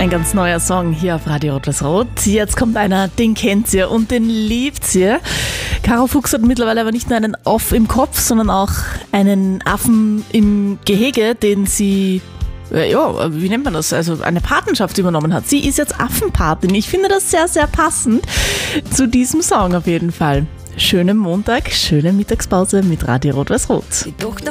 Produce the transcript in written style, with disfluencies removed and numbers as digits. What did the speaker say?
Ein ganz neuer Song hier auf Radio Rot-Weiß-Rot. Jetzt kommt einer, den kennt ihr und den liebt ihr. Caro Fuchs hat mittlerweile aber nicht nur einen Off im Kopf, sondern auch einen Affen im Gehege, den sie, ja, wie nennt man das? Also eine Patenschaft übernommen hat. Sie ist jetzt Affenpatin. Ich finde das sehr, sehr passend zu diesem Song auf jeden Fall. Schönen Montag, schöne Mittagspause mit Radio Rot-Weiß-Rot. Die Tochter